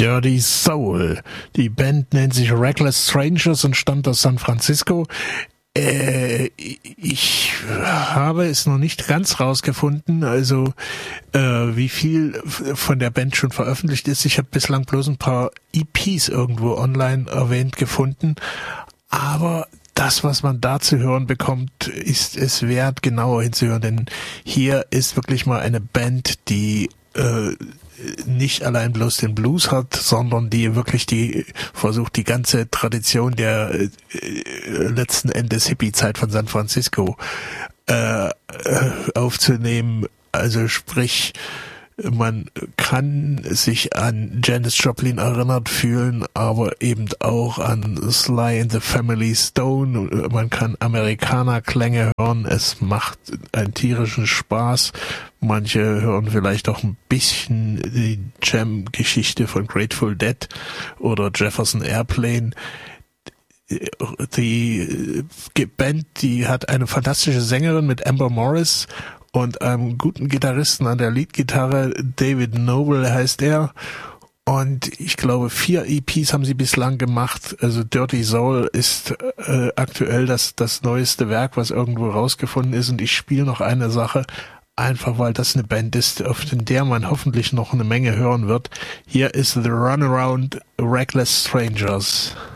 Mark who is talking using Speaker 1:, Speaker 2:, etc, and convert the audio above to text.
Speaker 1: Dirty Soul. Die Band nennt sich Reckless Strangers und stammt aus San Francisco. Ich habe es noch nicht ganz rausgefunden, also wie viel von der Band schon veröffentlicht ist. Ich habe bislang bloß ein paar EPs irgendwo online erwähnt gefunden, aber das, was man da zu hören bekommt, ist es wert, genauer hinzuhören, denn hier ist wirklich mal eine Band, die nicht allein bloß den Blues hat, sondern die wirklich versucht, die ganze Tradition der letzten Endes Hippie-Zeit von San Francisco aufzunehmen. Also sprich, man kann sich an Janis Joplin erinnert fühlen, aber eben auch an Sly and the Family Stone. Man kann Amerikaner-Klänge hören. Es macht einen tierischen Spaß. Manche hören vielleicht auch ein bisschen die Jam-Geschichte von Grateful Dead oder Jefferson Airplane. Die Band, die hat eine fantastische Sängerin mit Amber Morris und einem guten Gitarristen an der Leadgitarre, David Noble heißt er. Und ich glaube, 4 EPs haben sie bislang gemacht. Also Dirty Soul ist aktuell das neueste Werk, was irgendwo rausgefunden ist. Und ich spiele noch eine Sache, einfach weil das eine Band ist, auf der man hoffentlich noch eine Menge hören wird. Hier ist The Runaround Reckless Strangers.